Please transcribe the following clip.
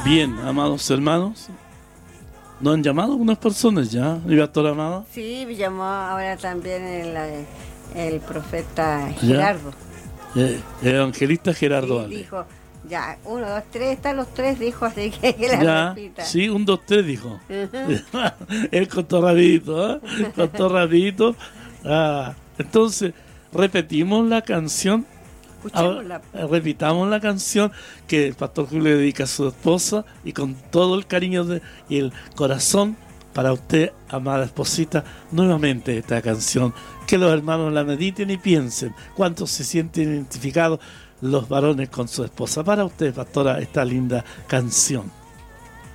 Bien, amados hermanos, ¿nos han llamado algunas personas ya, mi pastor amado? Sí, me llamó ahora también el profeta Gerardo. El evangelista Gerardo. Sí, dijo, ya, 1, 2, 3, están los 3, dijo, así que la repita. Sí, 1, 2, 3 dijo. Él contó rapidito, ¿eh? Contó rapidito. Entonces, repetimos la canción. Repitamos la canción que el pastor Julio le dedica a su esposa y con todo el cariño y el corazón para usted, amada esposita, nuevamente esta canción. Que los hermanos la mediten y piensen cuántos se sienten identificados los varones con su esposa. Para usted, pastora, esta linda canción.